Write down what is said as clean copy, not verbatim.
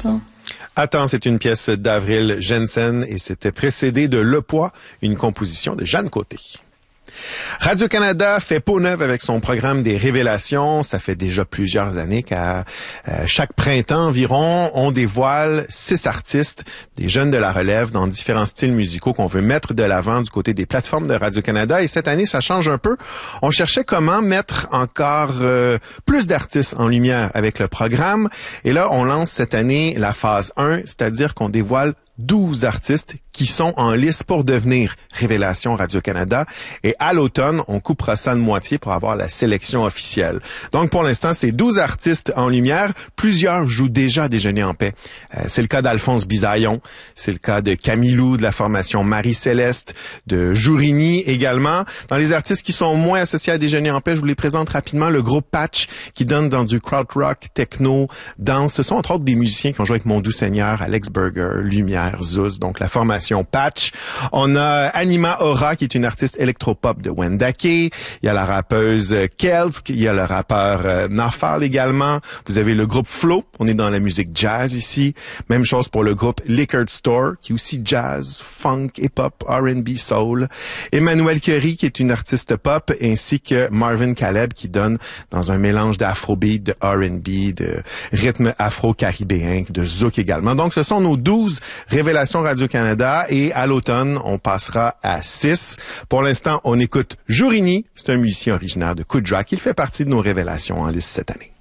Attends. Attends, c'est une pièce d'Avril Jensen et c'était précédé de Le Poids, une composition de Jeanne Côté. Radio-Canada fait peau neuve avec son programme des révélations. Ça fait déjà plusieurs années qu'à chaque printemps environ, on dévoile 6 artistes, des jeunes de la relève dans différents styles musicaux qu'on veut mettre de l'avant du côté des plateformes de Radio-Canada. Et cette année, ça change un peu. On cherchait comment mettre encore plus d'artistes en lumière avec le programme. Et là, on lance cette année la phase 1, c'est-à-dire qu'on dévoile 12 artistes qui sont en lice pour devenir Révélation Radio-Canada. Et à l'automne, on coupera ça de moitié pour avoir la sélection officielle. Donc, pour l'instant, c'est 12 artistes en lumière. Plusieurs jouent déjà Déjeuner en paix. C'est le cas d'Alphonse Bisaillon. C'est le cas de Camilou de la formation Marie-Céleste, de Jourini également. Dans les artistes qui sont moins associés à Déjeuner en paix, je vous les présente rapidement. Le groupe Patch, qui donne dans du krautrock, techno, danse. Ce sont entre autres des musiciens qui ont joué avec Mon Doux Seigneur, Alex Burger, Lumière, Zouz, donc la formation Patch. On a Anima Aura, qui est une artiste électropop de Wendake. Il y a la rappeuse Kelsk, il y a le rappeur Nafal également. Vous avez le groupe Flow, on est dans la musique jazz ici. Même chose pour le groupe Liquor Store, qui est aussi jazz, funk, hip-hop, R&B, soul. Emmanuel Curie, qui est une artiste pop, ainsi que Marvin Caleb, qui donne dans un mélange d'afrobeat, de R&B, de rythme afro-caribéen, de zouk également. Donc, ce sont nos 12 Révélations Radio-Canada et à l'automne, on passera à 6. Pour l'instant, on écoute Jourini. C'est un musicien originaire de Koudrak. Il fait partie de nos révélations en liste cette année.